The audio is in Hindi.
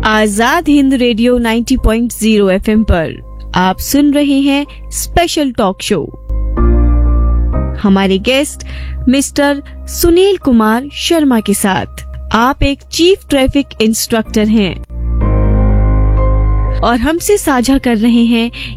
आजाद हिंद रेडियो 90.0 एफएम पर आप सुन रहे हैं स्पेशल टॉक शो। हमारे गेस्ट मिस्टर सुनील कुमार शर्मा के साथ। आप एक चीफ ट्रैफिक इंस्ट्रक्टर हैं और हमसे साझा कर रहे हैं